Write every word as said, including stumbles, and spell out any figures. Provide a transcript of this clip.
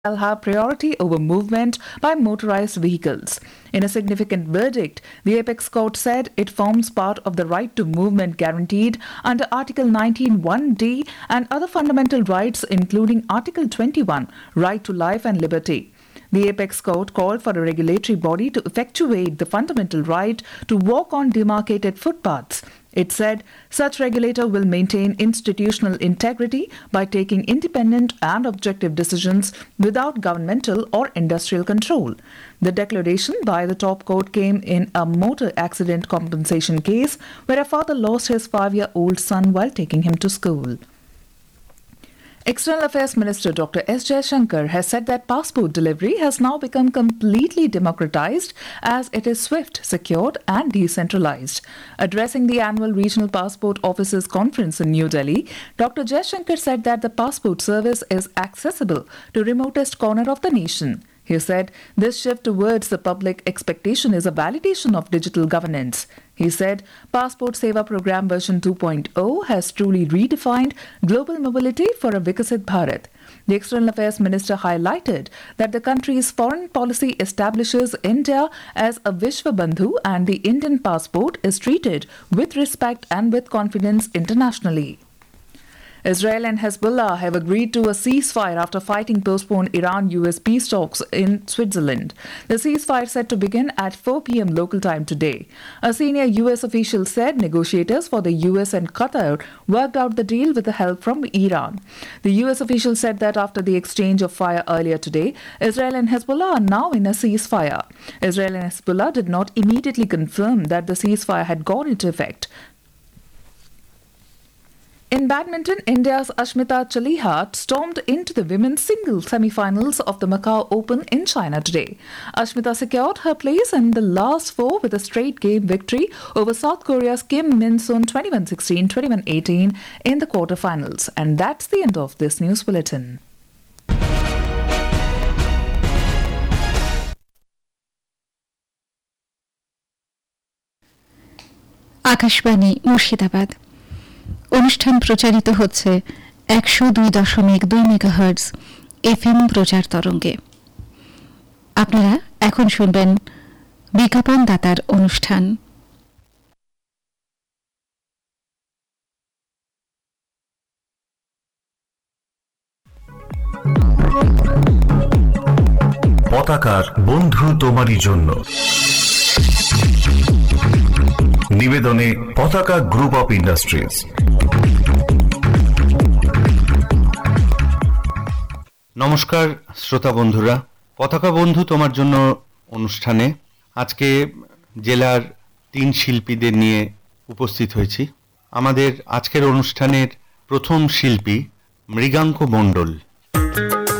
shall have priority over movement by motorized vehicles. In a significant verdict, the Apex Court said it forms part of the right to movement guaranteed under Article nineteen one D and other fundamental rights, including Article twenty-one, right to life and liberty. The Apex Court called for a regulatory body to effectuate the fundamental right to walk on demarcated footpaths. It said such regulator will maintain institutional integrity by taking independent and objective decisions without governmental or industrial control. The declaration by the top court came in a motor accident compensation case where a father lost his five-year-old son while taking him to school. External Affairs Minister Doctor S. Jaishankar has said that passport delivery has now become completely democratized as it is swift, secured and decentralized. Addressing the annual Regional Passport Officers Conference in New Delhi, Doctor Jaishankar said that the passport service is accessible to remotest corner of the nation. He said this shift towards the public expectation is a validation of digital governance. He said Passport Seva Program version two point oh has truly redefined global mobility for a Vikasit Bharat. The External Affairs Minister highlighted that the country's foreign policy establishes India as a Vishwabandhu and the Indian passport is treated with respect and with confidence internationally. Israel and Hezbollah have agreed to a ceasefire after fighting postponed Iran-U S peace talks in Switzerland. The ceasefire set to begin at four p.m. local time today. A senior U S official said negotiators for the U S and Qatar worked out the deal with the help from Iran. The U S official said that after the exchange of fire earlier today, Israel and Hezbollah are now in a ceasefire. Israel and Hezbollah did not immediately confirm that the ceasefire had gone into effect. In badminton, India's Ashmita Chaliha stormed into the women's singles semi-finals of the Macau Open in China today. Ashmita secured her place in the last four with a straight game victory over South Korea's Kim Min-sun twenty-one sixteen, twenty-one eighteen in the quarterfinals. And that's the end of this news bulletin. Akashvani Murshidabad অনুষ্ঠান প্রচারিত হচ্ছে একশো দুই দশমিক দুই megahertz FM প্রচার তরঙ্গে। আপনারা এখন শুনবেন বিজ্ঞাপন দাতার অনুষ্ঠান। পতাকার বন্ধু তোমারই জন্য নিবেদনে পতাকা গ্রুপ অফ ইন্ডাস্ট্রিজ। নমস্কার শ্রোতা বন্ধুরা, পতাকা বন্ধু তোমার জন্য অনুষ্ঠানে আজকে জেলার তিন শিল্পীদের নিয়ে উপস্থিত হয়েছি। আমাদের আজকের অনুষ্ঠানের প্রথম শিল্পী মৃগাঙ্ক মণ্ডল।